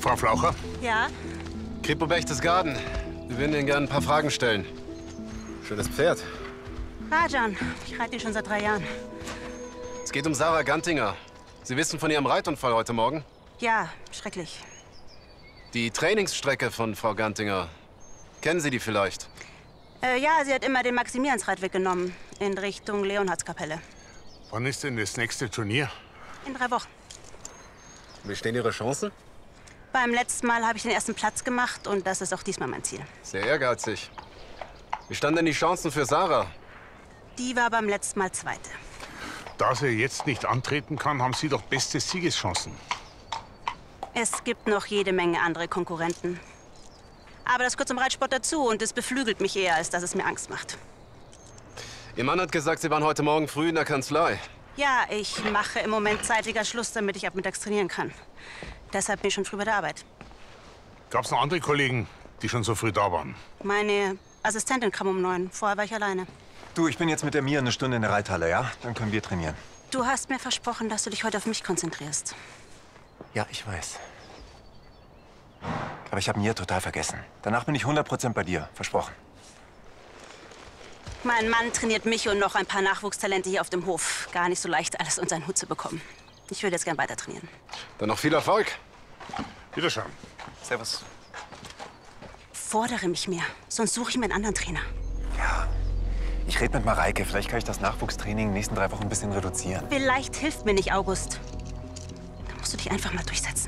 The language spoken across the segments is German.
Frau Flaucher? Ja? Kripo Berchtesgaden. Wir würden Ihnen gerne ein paar Fragen stellen. Schönes Pferd. Rajan, ich reite ihn schon seit 3 Jahren. Es geht um Sarah Gantinger. Sie wissen von Ihrem Reitunfall heute Morgen? Ja, schrecklich. Die Trainingsstrecke von Frau Gantinger. Kennen Sie die vielleicht? Ja, sie hat immer den Maximiliansradweg genommen, in Richtung Leonhardskapelle. Wann ist denn das nächste Turnier? In 3 Wochen. Wie stehen Ihre Chancen? Beim letzten Mal habe ich den ersten Platz gemacht und das ist auch diesmal mein Ziel. Sehr ehrgeizig. Wie standen denn die Chancen für Sarah? Die war beim letzten Mal Zweite. Da sie jetzt nicht antreten kann, haben Sie doch beste Siegeschancen. Es gibt noch jede Menge andere Konkurrenten. Aber das gehört zum Reitsport dazu und es beflügelt mich eher, als dass es mir Angst macht. Ihr Mann hat gesagt, Sie waren heute Morgen früh in der Kanzlei. Ja, ich mache im Moment zeitiger Schluss, damit ich ab mittags trainieren kann. Deshalb bin ich schon früh bei der Arbeit. Gab es noch andere Kollegen, die schon so früh da waren? Meine Assistentin kam um 9. Vorher war ich alleine. Du, ich bin jetzt mit der Mia 1 Stunde in der Reithalle, ja? Dann können wir trainieren. Du hast mir versprochen, dass du dich heute auf mich konzentrierst. Ja, ich weiß. Aber ich habe Mia total vergessen. Danach bin ich 100% bei dir, versprochen. Mein Mann trainiert mich und noch ein paar Nachwuchstalente hier auf dem Hof. Gar nicht so leicht, alles unter einen Hut zu bekommen. Ich würde jetzt gern weiter trainieren. Dann noch viel Erfolg. Wiederschauen. Servus. Fordere mich mehr, sonst suche ich mir einen anderen Trainer. Ja, ich rede mit Mareike. Vielleicht kann ich das Nachwuchstraining in den nächsten 3 Wochen ein bisschen reduzieren. Vielleicht hilft mir nicht August. Da musst du dich einfach mal durchsetzen.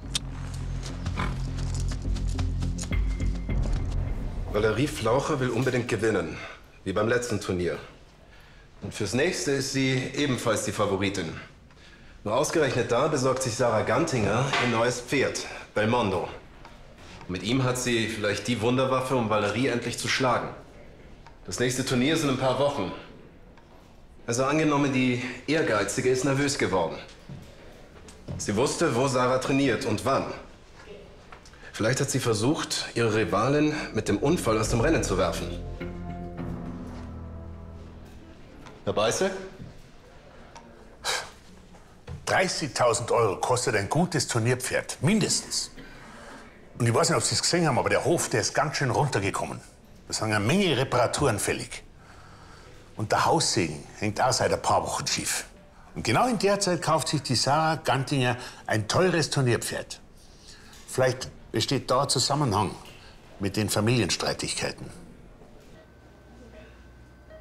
Valerie Flaucher will unbedingt gewinnen, wie beim letzten Turnier. Und fürs nächste ist sie ebenfalls die Favoritin. Nur ausgerechnet da besorgt sich Sarah Gantinger ihr neues Pferd, Belmondo. Mit ihm hat sie vielleicht die Wunderwaffe, um Valerie endlich zu schlagen. Das nächste Turnier ist in ein paar Wochen. Also angenommen, die Ehrgeizige ist nervös geworden. Sie wusste, wo Sarah trainiert und wann. Vielleicht hat sie versucht, ihre Rivalin mit dem Unfall aus dem Rennen zu werfen. Herr Beißel? 30.000 € kostet ein gutes Turnierpferd, mindestens. Und ich weiß nicht, ob Sie es gesehen haben, aber der Hof, der ist ganz schön runtergekommen. Da sind eine Menge Reparaturen fällig. Und der Haussegen hängt auch seit ein paar Wochen schief. Und genau in der Zeit kauft sich die Sarah Gantinger ein teures Turnierpferd. Vielleicht besteht da ein Zusammenhang mit den Familienstreitigkeiten.